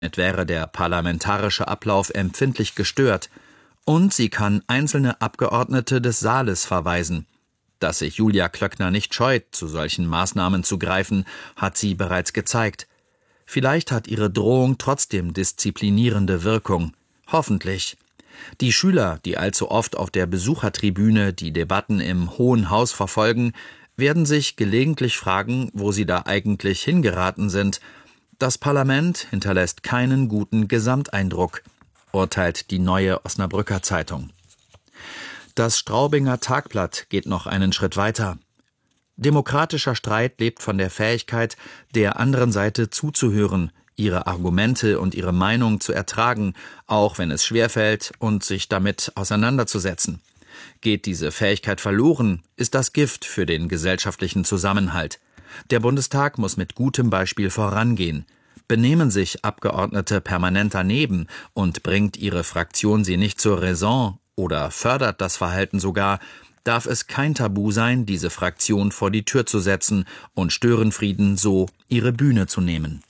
Damit wäre der parlamentarische Ablauf empfindlich gestört. Und sie kann einzelne Abgeordnete des Saales verweisen. Dass sich Julia Klöckner nicht scheut, zu solchen Maßnahmen zu greifen, hat sie bereits gezeigt. Vielleicht hat ihre Drohung trotzdem disziplinierende Wirkung. Hoffentlich. Die Schüler, die allzu oft auf der Besuchertribüne die Debatten im Hohen Haus verfolgen, werden sich gelegentlich fragen, wo sie da eigentlich hingeraten sind. Das Parlament hinterlässt keinen guten Gesamteindruck, urteilt die Neue Osnabrücker Zeitung. Das Straubinger Tagblatt geht noch einen Schritt weiter. Demokratischer Streit lebt von der Fähigkeit, der anderen Seite zuzuhören, ihre Argumente und ihre Meinung zu ertragen, auch wenn es schwerfällt, und sich damit auseinanderzusetzen. Geht diese Fähigkeit verloren, ist das Gift für den gesellschaftlichen Zusammenhalt. Der Bundestag muss mit gutem Beispiel vorangehen. Benehmen sich Abgeordnete permanent daneben und bringt ihre Fraktion sie nicht zur Raison oder fördert das Verhalten sogar, darf es kein Tabu sein, diese Fraktion vor die Tür zu setzen und Störenfrieden so ihre Bühne zu nehmen.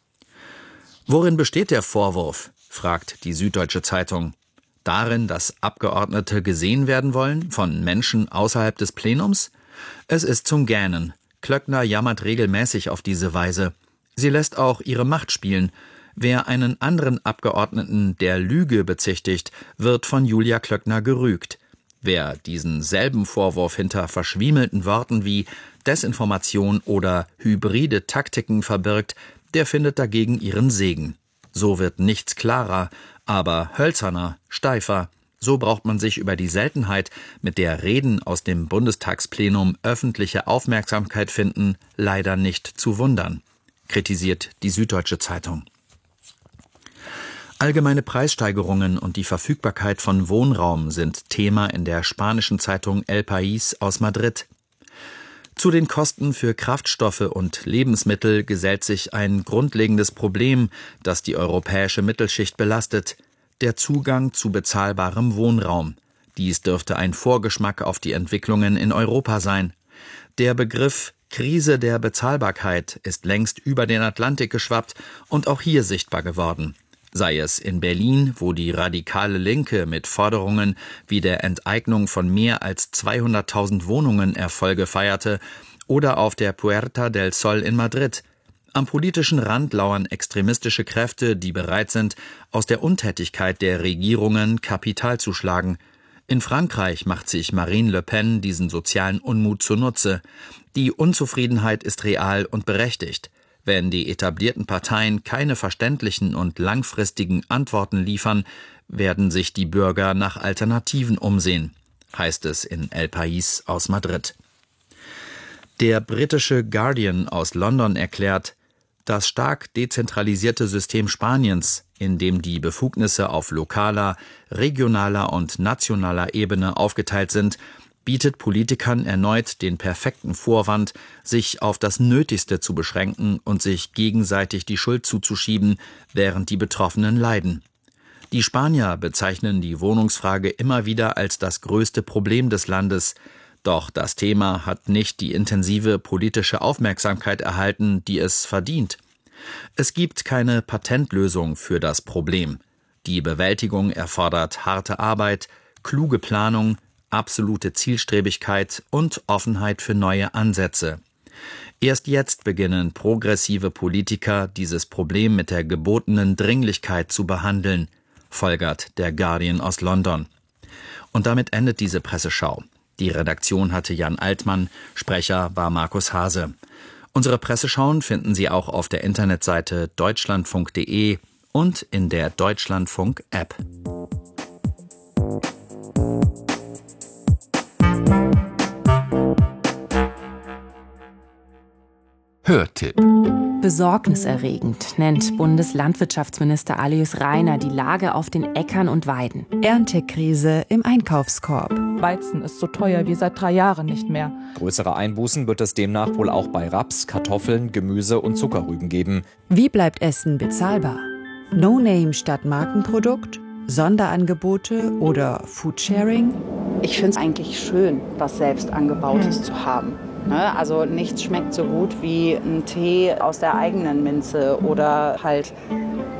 Worin besteht der Vorwurf? Fragt die Süddeutsche Zeitung. Darin, dass Abgeordnete gesehen werden wollen von Menschen außerhalb des Plenums? Es ist zum Gähnen. Klöckner jammert regelmäßig auf diese Weise. Sie lässt auch ihre Macht spielen. Wer einen anderen Abgeordneten der Lüge bezichtigt, wird von Julia Klöckner gerügt. Wer diesen selben Vorwurf hinter verschwiemelten Worten wie Desinformation oder hybride Taktiken verbirgt, der findet dagegen ihren Segen. So wird nichts klarer, aber hölzerner, steifer. So braucht man sich über die Seltenheit, mit der Reden aus dem Bundestagsplenum öffentliche Aufmerksamkeit finden, leider nicht zu wundern, kritisiert die Süddeutsche Zeitung. Allgemeine Preissteigerungen und die Verfügbarkeit von Wohnraum sind Thema in der spanischen Zeitung El País aus Madrid. Zu den Kosten für Kraftstoffe und Lebensmittel gesellt sich ein grundlegendes Problem, das die europäische Mittelschicht belastet: der Zugang zu bezahlbarem Wohnraum. Dies dürfte ein Vorgeschmack auf die Entwicklungen in Europa sein. Der Begriff Krise der Bezahlbarkeit ist längst über den Atlantik geschwappt und auch hier sichtbar geworden. Sei es in Berlin, wo die radikale Linke mit Forderungen wie der Enteignung von mehr als 200.000 Wohnungen Erfolge feierte, oder auf der Puerta del Sol in Madrid. Am politischen Rand lauern extremistische Kräfte, die bereit sind, aus der Untätigkeit der Regierungen Kapital zu schlagen. In Frankreich macht sich Marine Le Pen diesen sozialen Unmut zunutze. Die Unzufriedenheit ist real und berechtigt. Wenn die etablierten Parteien keine verständlichen und langfristigen Antworten liefern, werden sich die Bürger nach Alternativen umsehen, heißt es in El País aus Madrid. Der britische Guardian aus London erklärt, das stark dezentralisierte System Spaniens, in dem die Befugnisse auf lokaler, regionaler und nationaler Ebene aufgeteilt sind, bietet Politikern erneut den perfekten Vorwand, sich auf das Nötigste zu beschränken und sich gegenseitig die Schuld zuzuschieben, während die Betroffenen leiden. Die Spanier bezeichnen die Wohnungsfrage immer wieder als das größte Problem des Landes. Doch das Thema hat nicht die intensive politische Aufmerksamkeit erhalten, die es verdient. Es gibt keine Patentlösung für das Problem. Die Bewältigung erfordert harte Arbeit, kluge Planung, absolute Zielstrebigkeit und Offenheit für neue Ansätze. Erst jetzt beginnen progressive Politiker, dieses Problem mit der gebotenen Dringlichkeit zu behandeln, folgert der Guardian aus London. Und damit endet diese Presseschau. Die Redaktion hatte Jan Altmann, Sprecher war Markus Hase. Unsere Presseschauen finden Sie auch auf der Internetseite deutschlandfunk.de und in der Deutschlandfunk-App. Hörtipp. Besorgniserregend nennt Bundeslandwirtschaftsminister Alois Rainer die Lage auf den Äckern und Weiden. Erntekrise im Einkaufskorb. Weizen ist so teuer wie seit 3 Jahren nicht mehr. Größere Einbußen wird es demnach wohl auch bei Raps, Kartoffeln, Gemüse und Zuckerrüben geben. Wie bleibt Essen bezahlbar? No-Name statt Markenprodukt? Sonderangebote oder Foodsharing? Ich finde es eigentlich schön, was selbst angebautes zu haben. Also nichts schmeckt so gut wie ein Tee aus der eigenen Minze oder halt